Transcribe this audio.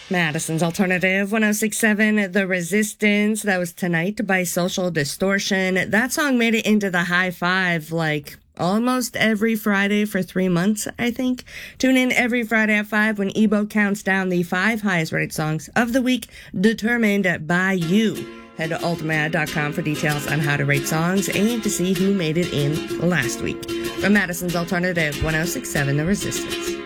Madison's Alternative 1067, The Resistance. That was Tonight by Social Distortion. That song made it into the high five like almost every Friday for 3 months, I think. Tune in every Friday at 5 when Ebo counts down the 5 highest rated songs of the week determined by you. Head to ultimad.com for details on how to rate songs and to see who made it in last week. From Madison's Alternative 1067, The Resistance.